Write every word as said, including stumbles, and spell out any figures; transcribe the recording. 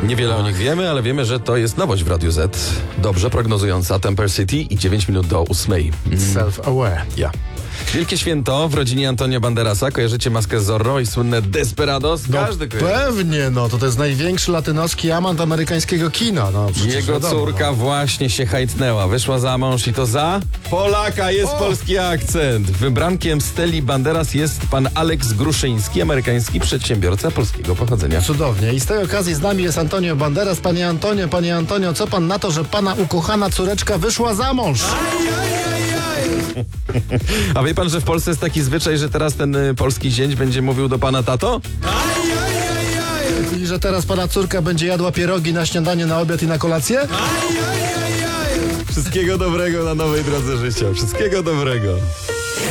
Niewiele o nich wiemy, ale wiemy, że to jest nowość w Radiu Z. Dobrze prognozująca Temple City i dziewięć minut do ósmej. Mm. Self-aware. Ja. Wielkie święto w rodzinie Antonio Banderasa. Kojarzycie maskę Zorro i słynne Desperados? No Każdy kojarzy. pewnie, no to to jest największy latynoski amant amerykańskiego kina. No, przecież Jego wiadomo, córka no. właśnie się hajtnęła. Wyszła za mąż i to za Polaka. Jest O! polski akcent. Wybrankiem Steli Banderas jest pan Aleks Gruszyński, amerykański przedsiębiorca polskiego pochodzenia. Cudownie. I z tej okazji z nami jest Antonio Banderas. Panie Antonio, panie Antonio, co pan na to, że pana ukochana córeczka wyszła za mąż? A wie pan, że w Polsce jest taki zwyczaj, że teraz ten y, polski zięć będzie mówił do pana tato? I że teraz pana córka będzie jadła pierogi na śniadanie, na obiad i na kolację? Wszystkiego dobrego na nowej drodze życia. Wszystkiego dobrego.